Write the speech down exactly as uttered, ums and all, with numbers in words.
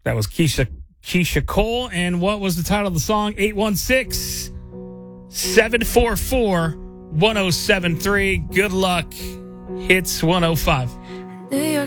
That was Keisha Keisha Cole. And what was the title of the song? eight one six, seven four four, one oh seven three. Good luck. Hits one oh five.